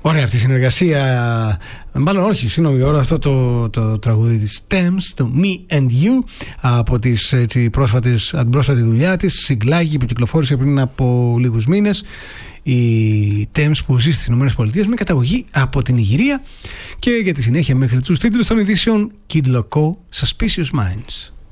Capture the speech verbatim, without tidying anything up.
Ωραία αυτή η συνεργασία. Μάλλον όχι, συγγνώμη, ώρα αυτό το, το τραγούδι της Thames, το Me and You, από τις έτσι, πρόσφατες, την πρόσφατη δουλειά της, Συγκλάκι, που κυκλοφόρησε πριν από λίγους μήνες. Η Thames που ζει στις ΗΠΑ με καταγωγή από την Ιγυρία. Και για τη συνέχεια μέχρι τους τίτλους των ειδήσεων, Kid Loco, Suspicious Minds.